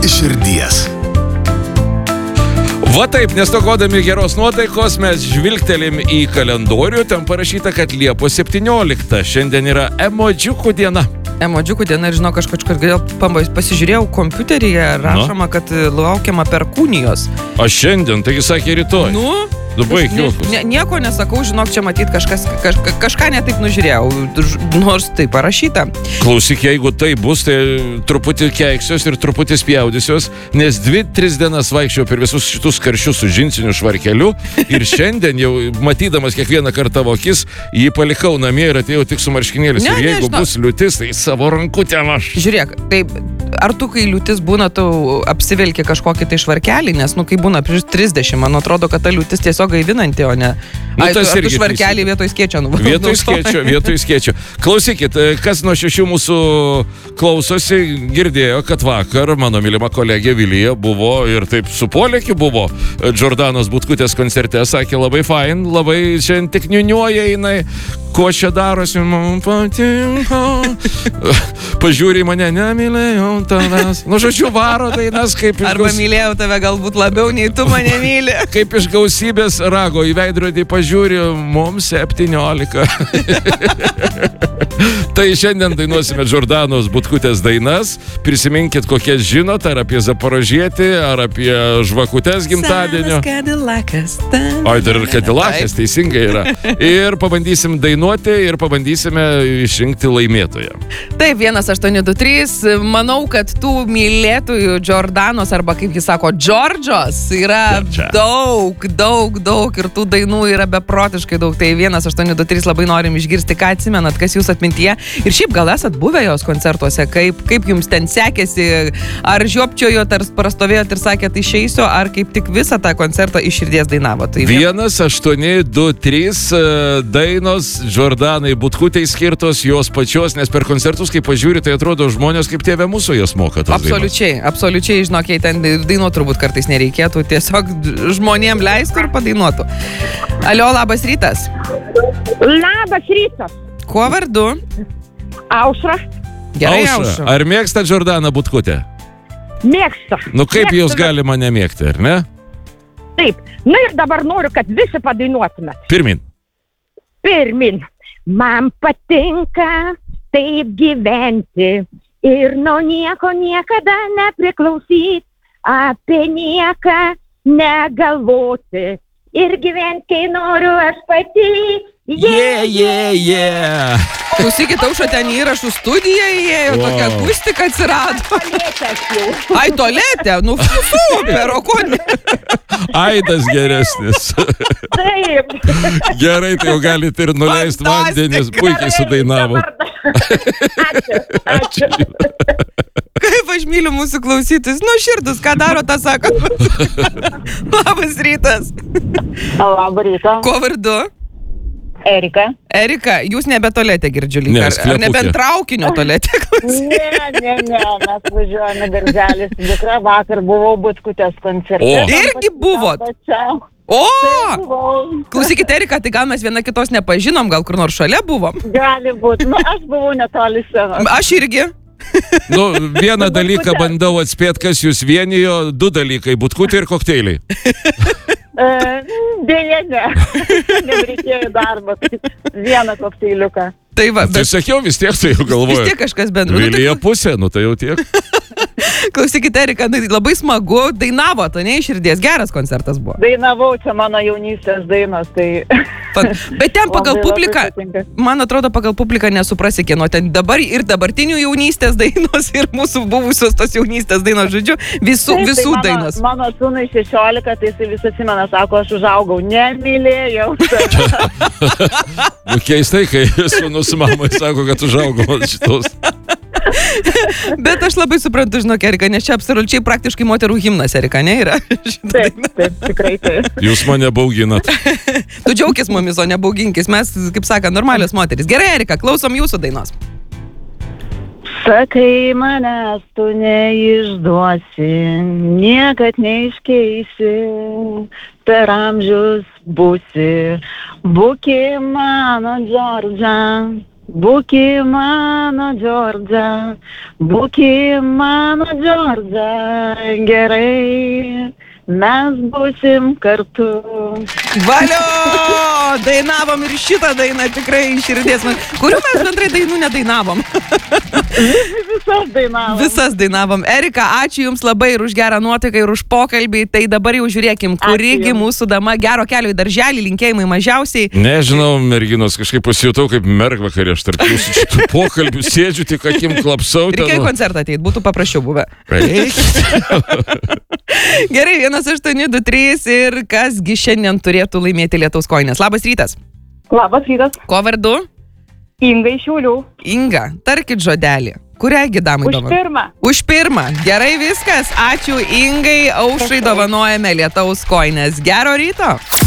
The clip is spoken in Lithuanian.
iš širdies. Va taip, nestokodami geros nuotaikos, mes žvilgtelim į kalendorių, ten parašyta, kad Liepos 17. Šiandien yra emodžiukų diena. Emodžiukų diena, ir žinok, aš kažkodėl pasižiūrėjau kompiuteryje, rašoma, kad laukiama Perkūnijos. O šiandien, taigi sakė rytoj. Nu? Baig juokus. Nieko nesakau, žinok, čia matyt kažką netaip nužiūrėjau, nors tai parašyta. Klausyk, jeigu tai bus, tai truputį keiksios ir truputį spjaudysios, nes 2-3 dienas vaikščiau per visus šitus karščius su džinsiniu švarkeliu ir šiandien jau matydamas kiekvieną kartą tavo akis, jį palikau namie ir atėjau tik su marškinėlis. Ir jeigu bus liūtis, tai savo rankutėm aš. Žiūrėk, taip, ar tu, kai liūtis būna, tu apsivelki kažkokį tai švarkelį, nes, kai būna prieš 30, man atrodo, kad ta liūtis tiesiog gaivinanti, o ne. Ar tu švarkelį vietoj skėčio Vietoj skėčio. Klausykit, kas nuo 6 mūsų klausosi, girdėjo, kad vakar mano mylima kolegė Vilija buvo ir taip su polėkiu buvo Džordanos Butkutės koncerte, sakė labai fain, labai šiandien tik niuniuoja jinai, ko čia darosi, man patinka. Pažiūrė į mane, nemylėjau tavęs. Nu, žodžiu, varo dainas kaip iš Arba mylėjau tave galbūt labiau, nei tu mane myli. Kaip iš gausybės rago į veidrodį pažiūri, mums 17. Tai šiandien dainuosime Džordanos Butkutės dainas. Prisiminkit, kokias žinot, ar apie Zaporožietį, ar apie žvakutes gimtadienio. Oi, dar ir Kadilakas, teisingai yra. Ir pabandysim dainuoti ir pabandysime išrinkti laimėtoją. Taip, 1823. Manau, kad tų mylėtojų Džordanos, arba kaip jis sako, Džordžos yra daug ir tų dainų yra beprotiškai daug. Tai 1823 labai norim išgirsti, ką atsimenat, kas jūs atmintyje. Ir šiaip gal esat buvę jos koncertuose, kaip jums ten sekėsi, ar žiopčiojot, ar prastovėjot ir sakėt išeisiu, ar kaip tik visą tą koncertą iš širdies dainavo. Tai 1823 dainos Džordanai Butkutei skirtos jos pačios, nes per koncertus, kai pažiūri, tai atrodo žmonės kaip tėvė mūsų jos moka. Absoliučiai, žinok, jei ten dainuot turbūt kartais nereikėtų, tiesiog žmonėm leistų ir padainuotų. Alio, labas rytas. Labas rytas. Kuo vardu? Aušra. Gerai, Aušra. Ar mėgsta Džordaną Butkutę? Mėgsta. Nu kaip jūs galima nemėgti, ar ne? Taip. Nu ir dabar noriu, kad visi padainuotumėt. Pirmin. Man patinka taip gyventi ir nuo nieko niekada nepriklausyti, apie nieką negalvoti ir gyventi, kai noriu aš pati. Yeah. Klausykit, Aušra, ten įrašų studija įėjo, tokia akustika atsirado. Ai, tualete, nu super, o ko ne? Aidas geresnis. Taip. Gerai, tai jau galite ir nuleisti vandenis, puikiai sudainavo. Ačiū. Kaip aš myliu mūsų klausytis, širdus, ką daro, tą sako. Labas rytas. Labą rytą. Kuo vardu? Erika, jūs nebe tualete girdžiu lyg, ar nebent traukinio tualete? Ne, mes važiuojame darželis, dukra, vakar buvau Butkutės koncerte. Irgi buvot? Klausykit, Erika, tai gal mes viena kitos nepažinom, gal kur nors šalia buvom? Gali būti, aš buvau netoli scenos. Aš irgi. Vieną dalyką bandau atspėti, kas jūs vienijo, 2 dalykai, Butkutė ir kokteiliai. Dėja, ne. Nereikėjo darbo, vieną kokteiliuką. Tai va, Tai sakiau, vis tiek tai jau galvoju. Vis tiek kažkas bendro. Vilija pusė, tai jau tiek. Klausykite, Erika, labai smagu, dainavo, to ne iš širdies, geras koncertas buvo. Dainavau, čia mano jaunystės dainos, tai... Bet ten pagal publiką, man atrodo, pagal publiką nesuprasi, kieno ten dabar ir dabartinių jaunystės dainos, ir mūsų buvusios tos jaunystės dainos, žodžiu, visų dainos. Mano sūnui 16, tai jisai vis atsimena, sako, aš užaugau, nemylėjau. Keistai, kai sūnus mamai sako, kad užaugau šitos. Bet aš labai suprantu, žinok, Erika, nes čia absoliučiai praktiškai moterų himnas, Erika, ne yra? Taip, tikrai taip. Jūs mane bauginat. Tu džiaukis mumis, o nebauginkis, mes, kaip sako, normalios moteris. Gerai, Erika, klausom jūsų dainos. Sakai, manęs tu neišduosi, niekad neiškeisi, per amžius būsi, būki mano Džordža, Būki mano Džordža, būki mano Džordža, gerai, mes būsim kartu. Valio! Dainavom ir šitą dainą tikrai iš širdies. Kurių mes bendrai dainų nedainavom? Visas dainavom. Visas dainavom. Erika, ačiū Jums labai ir už gerą nuotaiką, ir už pokalbį. Tai dabar jau žiūrėkim, kurigi mūsų dama gero kelio į darželį, linkėjimai mažiausiai. Nežinau, merginos, kažkaip pasijutau kaip mergvakarė, aš tarp jūsų šitų pokalbių sėdžiu, tik akim klapsau. Reikia į koncertą ateit, būtų paprasčiau buvę. Gerai, 1823 ir kasgi šiandien turėtų laimėti lietaus kojinės. Labas rytas. Labas rytas. Ko vardu? Inga iš Šiaulių. Inga, tarkit žodelį. Kuriai damai dovanojame? Už pirmą. Už pirmą. Gerai viskas. Ačiū Ingai. Aušrai dovanojame lietaus kojinės. Gero ryto.